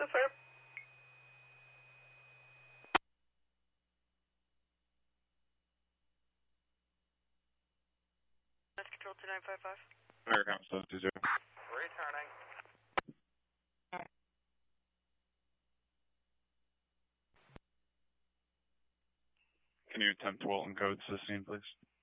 sir. That's control 2955. American stuff 20. Returning. Can you attempt Walton code to the scene, please?